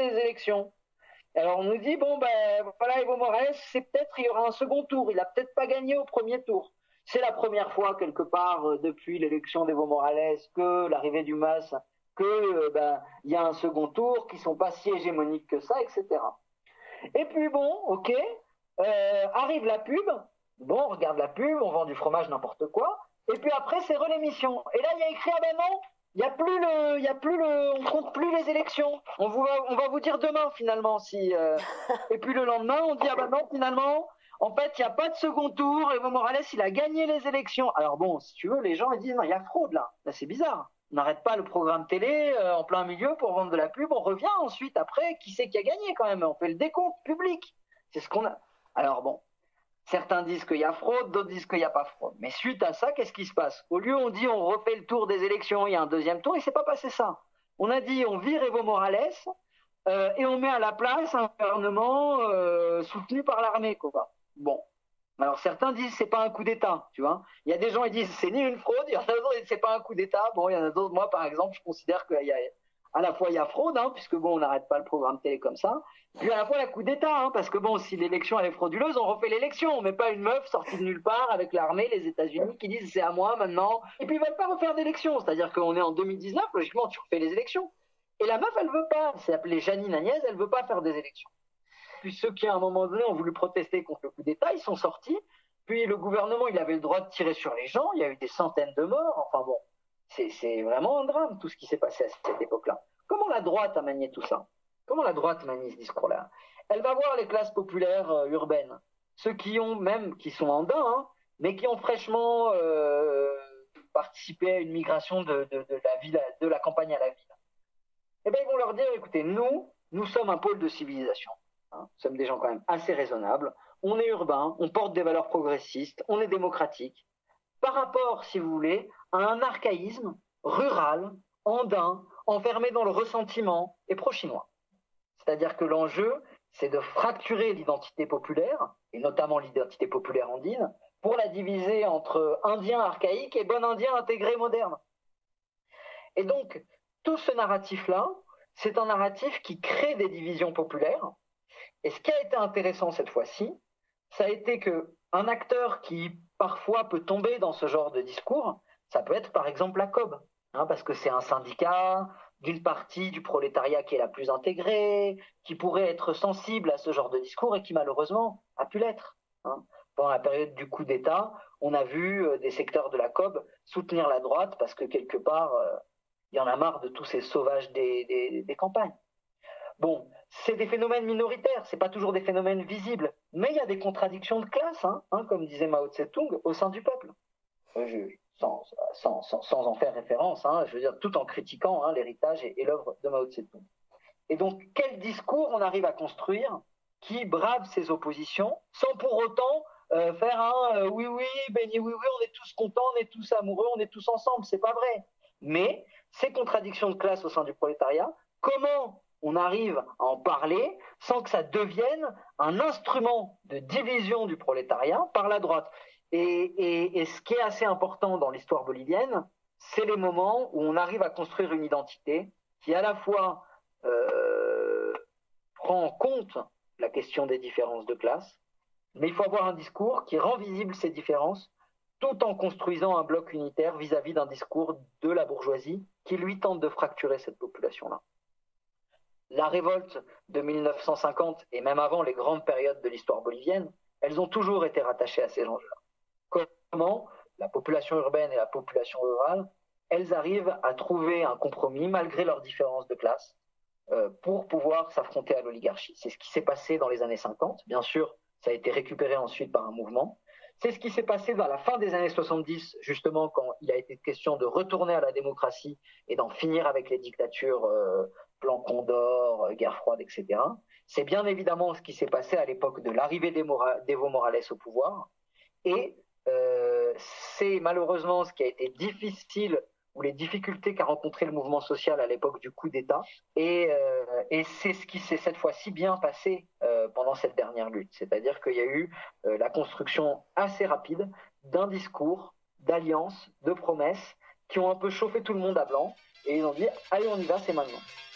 des élections. Alors on nous dit, bon ben voilà, Evo Morales, il y aura un second tour, il a peut-être pas gagné au premier tour. C'est la première fois quelque part depuis l'élection d'Evo Morales que l'arrivée du MAS, que il y a un second tour, qui sont pas si hégémoniques que ça, etc. Et puis bon, ok, arrive la pub, bon, on regarde la pub, on vend du fromage, n'importe quoi, et puis après c'est l'émission. Et là il y a écrit, ah ben non, on compte plus les élections. On va vous dire demain finalement si. Et puis le lendemain, on dit ah ben non finalement. En fait, il n'y a pas de second tour. Evo Morales, il a gagné les élections. Alors bon, si tu veux, les gens ils disent non, il y a fraude là. Là, c'est bizarre. On n'arrête pas le programme télé en plein milieu pour vendre de la pub. On revient ensuite après. Qui c'est qui a gagné quand même? On fait le décompte public. C'est ce qu'on a. Alors bon, certains disent qu'il y a fraude, d'autres disent qu'il n'y a pas fraude. Mais suite à ça, qu'est-ce qui se passe? Au lieu, on dit on refait le tour des élections, il y a un deuxième tour, il ne s'est pas passé ça. On a dit on vire Evo Morales et on met à la place un gouvernement soutenu par l'armée, quoi. Bon. Alors certains disent c'est pas un coup d'État, tu vois. Il y a des gens qui disent c'est ni une fraude, il y en a d'autres qui disent c'est pas un coup d'État. Bon, il y en a d'autres, moi par exemple, je considère qu'il y a à la fois il y a fraude, puisque bon, on n'arrête pas le programme télé comme ça, puis à la fois il y a coup d'État, parce que bon, si l'élection elle est frauduleuse, on refait l'élection, on met pas une meuf sortie de nulle part avec l'armée, les États-Unis qui disent c'est à moi maintenant, et puis ils veulent pas refaire d'élection, c'est-à-dire qu'on est en 2019, logiquement tu refais les élections. Et la meuf elle veut pas, c'est appelé Janine Agnès, elle veut pas faire des élections. Puis ceux qui à un moment donné ont voulu protester contre le coup d'État, ils sont sortis. Puis le gouvernement, il avait le droit de tirer sur les gens. Il y a eu des centaines de morts. Enfin bon, c'est vraiment un drame tout ce qui s'est passé à cette époque-là. Comment la droite a manié tout ça? Comment la droite manie ce discours-là? Elle va voir les classes populaires urbaines, ceux qui sont andins, mais qui ont fraîchement participé à une migration de la ville, de la campagne à la ville. Eh bien, ils vont leur dire, écoutez, nous sommes un pôle de civilisation. Nous sommes des gens quand même assez raisonnables. On est urbain, on porte des valeurs progressistes, on est démocratique. Par rapport, si vous voulez, à un archaïsme rural, andin, enfermé dans le ressentiment et pro-chinois. C'est-à-dire que l'enjeu, c'est de fracturer l'identité populaire, et notamment l'identité populaire andine, pour la diviser entre indien archaïque et bon indien intégré moderne. Et donc, tout ce narratif-là, c'est un narratif qui crée des divisions populaires. Et ce qui a été intéressant cette fois-ci, ça a été qu'un acteur qui parfois peut tomber dans ce genre de discours, ça peut être par exemple la COB, parce que c'est un syndicat d'une partie du prolétariat qui est la plus intégrée, qui pourrait être sensible à ce genre de discours et qui malheureusement a pu l'être. Pendant la période du coup d'État, on a vu des secteurs de la COB soutenir la droite parce que quelque part, il y en a marre de tous ces sauvages des campagnes. Bon, c'est des phénomènes minoritaires, c'est pas toujours des phénomènes visibles, mais il y a des contradictions de classe, comme disait Mao Tse-tung, au sein du peuple. Sans en faire référence, je veux dire, tout en critiquant l'héritage et l'œuvre de Mao Tse-tung. Et donc, quel discours on arrive à construire qui brave ces oppositions, sans pour autant faire un oui, on est tous contents, on est tous amoureux, on est tous ensemble, c'est pas vrai. Mais ces contradictions de classe au sein du prolétariat, comment on arrive à en parler sans que ça devienne un instrument de division du prolétariat par la droite. Et ce qui est assez important dans l'histoire bolivienne, c'est les moments où on arrive à construire une identité qui à la fois prend en compte la question des différences de classe, mais il faut avoir un discours qui rend visible ces différences tout en construisant un bloc unitaire vis-à-vis d'un discours de la bourgeoisie qui lui tente de fracturer cette population-là. La révolte de 1950 et même avant les grandes périodes de l'histoire bolivienne, elles ont toujours été rattachées à ces enjeux-là. Comment la population urbaine et la population rurale, elles arrivent à trouver un compromis malgré leurs différences de classe pour pouvoir s'affronter à l'oligarchie. C'est ce qui s'est passé dans les années 50. Bien sûr, ça a été récupéré ensuite par un mouvement. C'est ce qui s'est passé dans la fin des années 70, justement, quand il a été question de retourner à la démocratie et d'en finir avec les dictatures plan Condor, guerre froide, etc. C'est bien évidemment ce qui s'est passé à l'époque de l'arrivée d'Evo Morales au pouvoir. Et c'est malheureusement ce qui a été difficile ou les difficultés qu'a rencontré le mouvement social à l'époque du coup d'État. Et c'est ce qui s'est cette fois-ci bien passé pendant cette dernière lutte. C'est-à-dire qu'il y a eu la construction assez rapide d'un discours, d'alliances, de promesses qui ont un peu chauffé tout le monde à blanc. Et ils ont dit, allez, on y va, c'est maintenant.